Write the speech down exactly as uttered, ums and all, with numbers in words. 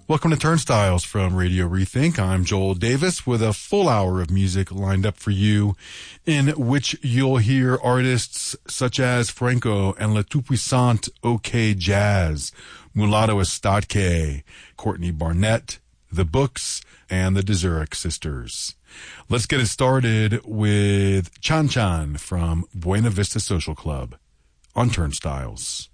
Welcome to Turnstiles from Radio Rethink. I'm Joel Davis with a full hour of music lined up for you, in which you'll hear artists such as Franco and La Tout-Puissante OK Jazz, Mulatto Estatke, Courtney Barnett, The Books, and the Dezurek Sisters. Let's get it started with Chan Chan from Buena Vista Social Club on Turnstiles.